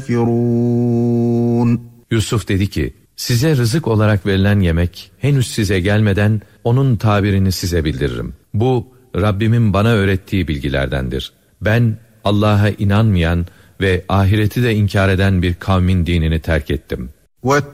Yusuf dedi ki, size rızık olarak verilen yemek henüz size gelmeden onun tabirini size bildiririm. Bu Rabbimin bana öğrettiği bilgilerdendir. Ben Allah'a inanmayan ve ahireti de inkar eden bir kavmin dinini terk ettim.